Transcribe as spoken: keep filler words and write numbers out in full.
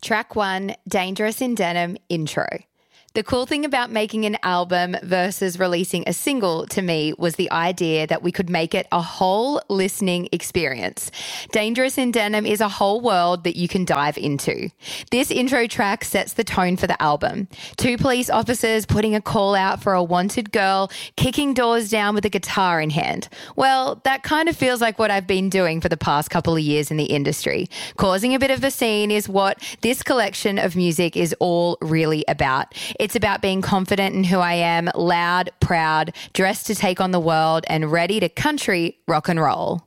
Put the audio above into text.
Track one, Dangerous in Denim intro. The cool thing about making an album versus releasing a single to me was the idea that we could make it a whole listening experience. Dangerous in Denim is a whole world that you can dive into. This intro track sets the tone for the album. Two police officers putting a call out for a wanted girl, kicking doors down with a guitar in hand. Well, that kind of feels like what I've been doing for the past couple of years in the industry. Causing a bit of a scene is what this collection of music is all really about. It's about being confident in who I am, loud, proud, dressed to take on the world, and ready to country rock and roll.